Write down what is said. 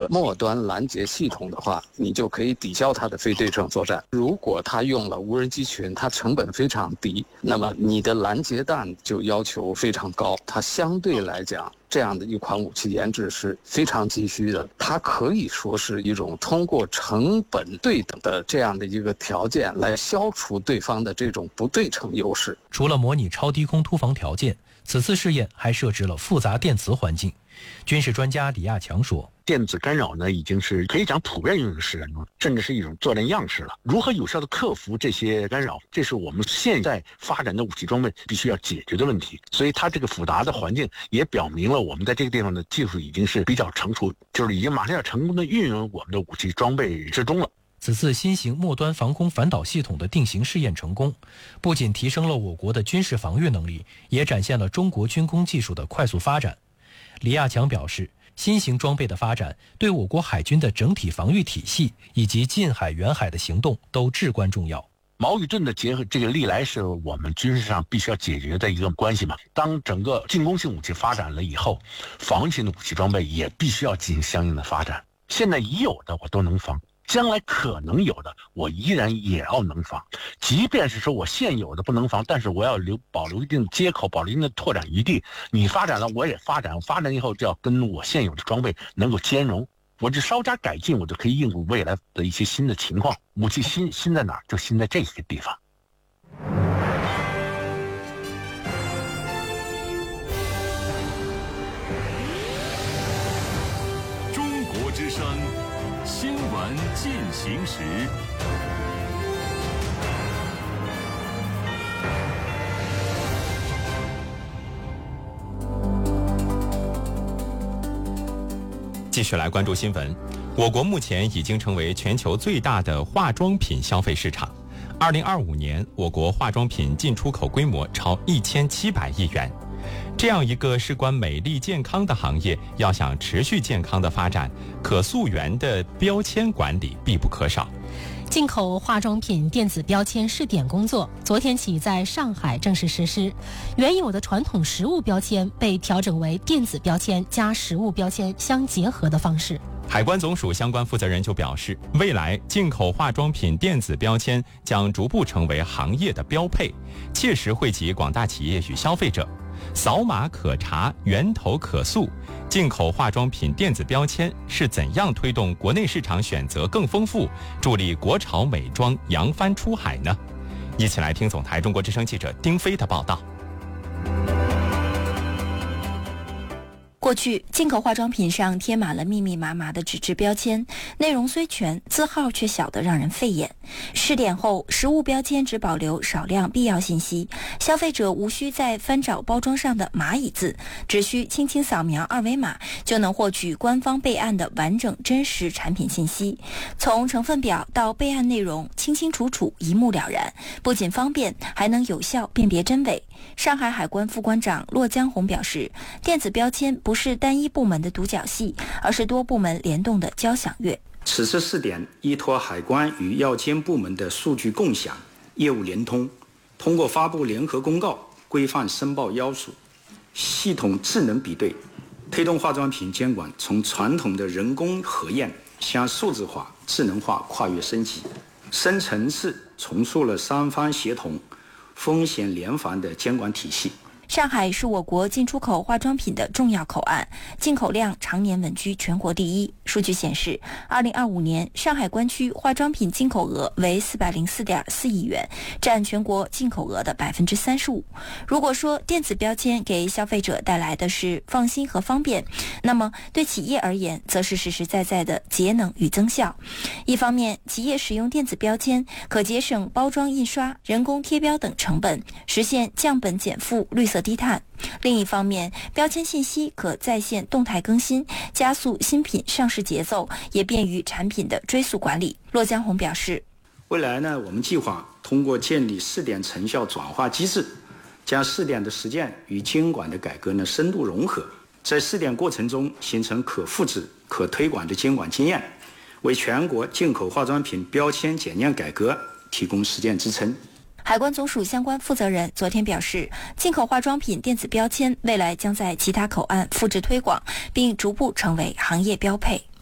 末端拦截系统的话，你就可以抵消它的非对称作战。如果它用了无人机群，它成本非常低，那么你的拦截弹就要求非常高，它相对来讲这样的一款武器研制是非常急需的，它可以说是一种通过成本对等的这样的一个条件来消除对方的这种不对称优势。 除了模拟超低空突防条件，此次试验还设置了复杂电磁环境。军事专家李亚强说， 电子干扰呢，已经是可以讲普遍用于实战中，甚至是一种作战样式了。如何有效地克服这些干扰，这是我们现在发展的武器装备必须要解决的问题。所以它这个复杂的环境也表明了我们在这个地方的技术已经是比较成熟，就是已经马上要成功地运用我们的武器装备之中了。 此次新型末端防空反导系统的定型试验成功，不仅提升了我国的军事防御能力，也展现了中国军工技术的快速发展。李亚强表示，新型装备的发展对我国海军的整体防御体系以及近海远海的行动都至关重要。 矛与盾的结合，这个历来是我们军事上必须要解决的一个关系嘛。当整个进攻性武器发展了以后，防御性的武器装备也必须要进行相应的发展。现在已有的我都能防，将来可能有的我依然也要能防，即便是说我现有的不能防，但是我要保留一定的接口，保留一定的拓展余地。你发展了我也发展，发展以后就要跟我现有的装备能够兼容，我就稍加改进，我就可以应付未来的一些新的情况。武器新在哪儿，就新在这些地方。 中国之声新闻进行时。 继续来关注新闻。我国目前已经成为全球最大的化妆品消费市场。2025年，我国化妆品进出口规模超1700亿元。这样一个事关美丽健康的行业，要想持续健康的发展，可溯源的标签管理必不可少。 进口化妆品电子标签试点工作昨天起在上海正式实施，原有的传统实物标签被调整为电子标签加实物标签相结合的方式。 海关总署相关负责人就表示，未来进口化妆品电子标签将逐步成为行业的标配，切实惠及广大企业与消费者。扫码可查，源头可溯，进口化妆品电子标签是怎样推动国内市场选择更丰富，助力国潮美妆扬帆出海呢？一起来听总台中国之声记者丁飞的报道。 过去，进口化妆品上贴满了密密麻麻的纸质标签，内容虽全，字号却小得让人费眼。试点后，实物标签只保留少量必要信息，消费者无需再翻找包装上的蚂蚁字，只需轻轻扫描二维码，就能获取官方备案的完整真实产品信息。从成分表到备案内容，清清楚楚，一目了然，不仅方便，还能有效辨别真伪。上海海关副关长骆江红表示，电子标签不是单一部门的独角戏，而是多部门联动的交响乐。 此次试点依托海关与药监部门的数据共享、业务联通，通过发布联合公告规范申报要素，系统智能比对，推动化妆品监管从传统的人工核验向数字化、智能化跨越升级，深层次重塑了三方协同、风险联防的监管体系。 上海是我国进出口化妆品的重要口岸，进口量常年稳居全国第一。数据显示，2025年上海关区化妆品进口额为404.4亿元，占全国进口额的35%。如果说电子标签给消费者带来的是放心和方便，那么对企业而言，则是实实在在的节能与增效。一方面，企业使用电子标签可节省包装印刷、人工贴标等成本，实现降本减负、绿色低碳。另一方面，标签信息可在线动态更新，加速新品上市节奏，也便于产品的追溯管理。骆江红表示， 未来呢，我们计划通过建立试点成效转化机制，将试点的实践与监管的改革呢深度融合，在试点过程中形成可复制、可推广的监管经验，为全国进口化妆品标签检验改革提供实践支撑。 海关总署相关负责人昨天表示，进口化妆品电子标签未来将在其他口岸复制推广，并逐步成为行业标配。